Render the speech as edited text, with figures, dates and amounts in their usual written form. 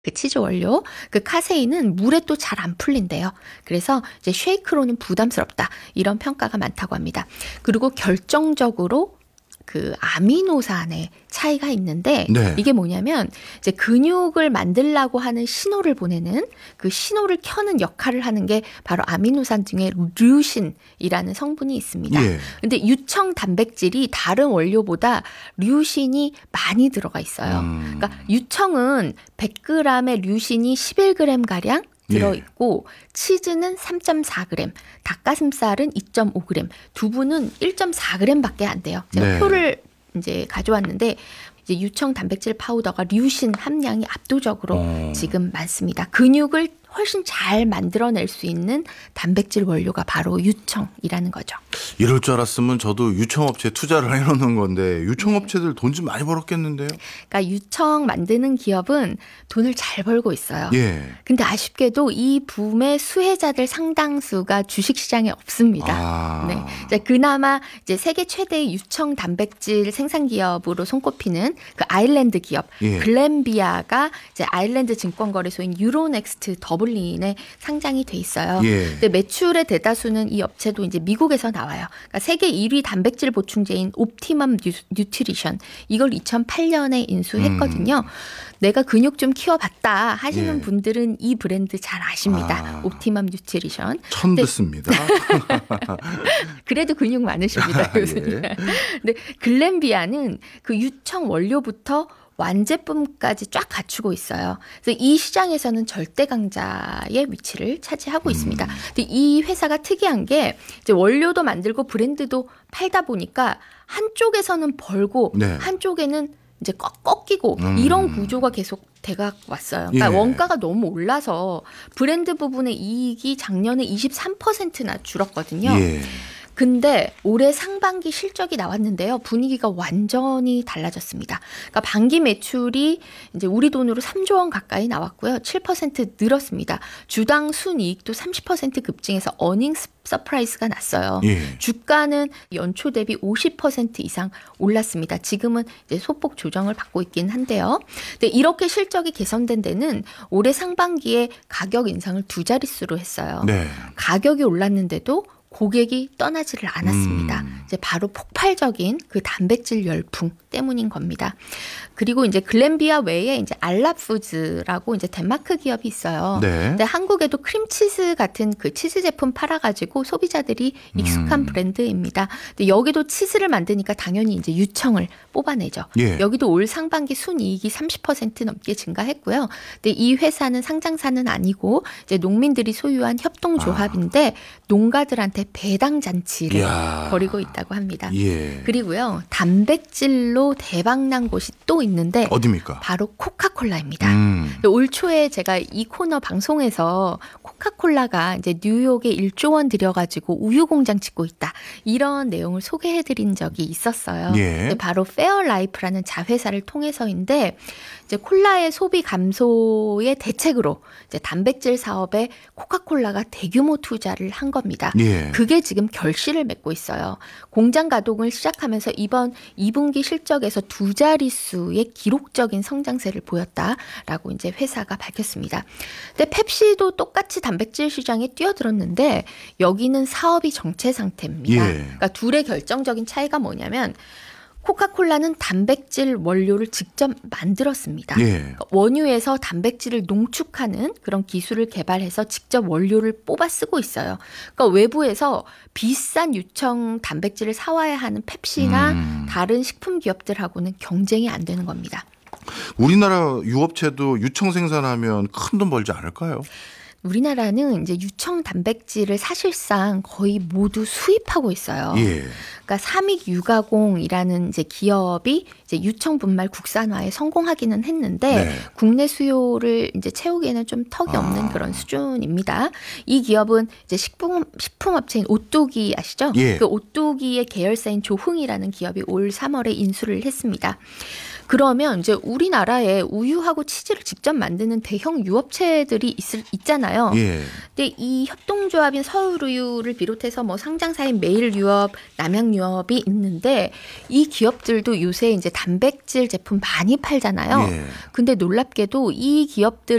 그 치즈 원료, 그 카세인은 물에 또 잘 안 풀린대요. 그래서 이제 쉐이크로는 부담스럽다. 이런 평가가 많다고 합니다. 그리고 결정적으로 그 아미노산의 차이가 있는데 네. 이게 뭐냐면 이제 근육을 만들려고 하는 신호를 보내는 그 신호를 켜는 역할을 하는 게 바로 아미노산 중에 류신이라는 성분이 있습니다. 예. 근데 유청 단백질이 다른 원료보다 류신이 많이 들어가 있어요. 그러니까 유청은 100g의 류신이 11g 가량 들어있고 치즈는 3.4g, 닭가슴살은 2.5g, 두부는 1.4g밖에 안 돼요. 제가 네. 표를 이제 가져왔는데 이제 유청 단백질 파우더가 류신 함량이 압도적으로 지금 많습니다. 근육을 훨씬 잘 만들어낼 수 있는 단백질 원료가 바로 유청이라는 거죠. 이럴 줄 알았으면 저도 유청업체에 투자를 해놓는 건데 유청업체들 돈 좀 많이 벌었겠는데요? 그러니까 유청 만드는 기업은 돈을 잘 벌고 있어요. 예. 근데 아쉽게도 이 붐의 수혜자들 상당수가 주식시장에 없습니다. 아. 네. 이제 그나마 이제 세계 최대의 유청 단백질 생산 기업으로 손꼽히는 그 아일랜드 기업 예. 글렌비아가 이제 아일랜드 증권거래소인 유로넥스트 더블린에 상장이 돼 있어요. 예. 근데 매출의 대다수는 이 업체도 이제 미국에서 나와요. 그러니까 세계 1위 단백질 보충제인 옵티멈 뉴트리션 이걸 2008년에 인수했거든요. 내가 근육 좀 키워봤다 하시는 예. 분들은 이 브랜드 잘 아십니다. 아. 옵티멈 뉴트리션. 처음 듣습니다. 그래도 근육 많으십니다, 교수님. 예. 근데 글렌비아는 그 유청 원료부터 완제품까지 쫙 갖추고 있어요. 그래서 이 시장에서는 절대 강자의 위치를 차지하고 있습니다. 근데 이 회사가 특이한 게 이제 원료도 만들고 브랜드도 팔다 보니까 한쪽에서는 벌고 네. 한쪽에는 이제 꺾이고 이런 구조가 계속 돼가 왔어요. 그러니까 예. 원가가 너무 올라서 브랜드 부분의 이익이 작년에 23%나 줄었거든요. 예. 근데 올해 상반기 실적이 나왔는데요. 분위기가 완전히 달라졌습니다. 그러니까 반기 매출이 이제 우리 돈으로 3조 원 가까이 나왔고요. 7% 늘었습니다. 주당 순이익도 30% 급증해서 어닝 서프라이즈가 났어요. 예. 주가는 연초 대비 50% 이상 올랐습니다. 지금은 이제 소폭 조정을 받고 있긴 한데요. 근데 이렇게 실적이 개선된 데는 올해 상반기에 가격 인상을 2자릿수로 했어요. 네. 가격이 올랐는데도 고객이 떠나지를 않았습니다. 이제 바로 폭발적인 그 단백질 열풍 때문인 겁니다. 그리고 이제 글렌비아 외에 이제 알라푸즈라고 이제 덴마크 기업이 있어요. 네. 근데 한국에도 크림치즈 같은 그 치즈 제품 팔아가지고 소비자들이 익숙한 브랜드입니다. 근데 여기도 치즈를 만드니까 당연히 이제 유청을 뽑아내죠. 예. 여기도 올 상반기 순이익이 30% 넘게 증가했고요. 근데 이 회사는 상장사는 아니고 이제 농민들이 소유한 협동조합인데 농가들한테 배당 잔치를 이야. 벌이고 있다고 합니다. 예. 그리고요, 단백질로 대박난 곳이 또 있는데 어디입니까? 바로 코카콜라입니다. 올 초에 제가 이 코너 방송에서 코카콜라가 이제 뉴욕에 1조 원 들여가지고 우유 공장 짓고 있다. 이런 내용을 소개해드린 적이 있었어요. 예. 바로 페어라이프라는 자회사를 통해서인데 이제 콜라의 소비 감소의 대책으로 이제 단백질 사업에 코카콜라가 대규모 투자를 한 겁니다. 예. 그게 지금 결실을 맺고 있어요. 공장 가동을 시작하면서 이번 2분기 실적에서 2자릿수의 기록적인 성장세를 보였다라고 이제 회사가 밝혔습니다. 근데 펩시도 똑같이 단백질 시장에 뛰어들었는데 여기는 사업이 정체 상태입니다. 예. 그러니까 둘의 결정적인 차이가 뭐냐면 코카콜라는 단백질 원료를 직접 만들었습니다. 예. 그러니까 원유에서 단백질을 농축하는 그런 기술을 개발해서 직접 원료를 뽑아 쓰고 있어요. 그러니까 외부에서 비싼 유청 단백질을 사와야 하는 펩시나 다른 식품 기업들하고는 경쟁이 안 되는 겁니다. 우리나라 유업체도 유청 생산하면 큰 돈 벌지 않을까요? 우리나라는 이제 유청 단백질을 사실상 거의 모두 수입하고 있어요. 예. 그러니까 삼익유가공이라는 이제 기업이 이제 유청 분말 국산화에 성공하기는 했는데 네. 국내 수요를 이제 채우기에는 좀 턱이 없는 그런 수준입니다. 이 기업은 이제 식품업체인 오뚜기 아시죠? 예. 그 오뚜기의 계열사인 조흥이라는 기업이 올 3월에 인수를 했습니다. 그러면 이제 우리나라에 우유하고 치즈를 직접 만드는 대형 유업체들이 있잖아요. 예. 근데 이 협동조합인 서울우유를 비롯해서 뭐 상장사인 매일유업, 남양유업이 있는데 이 기업들도 요새 이제 단백질 제품 많이 팔잖아요. 예. 근데 놀랍게도 이 기업들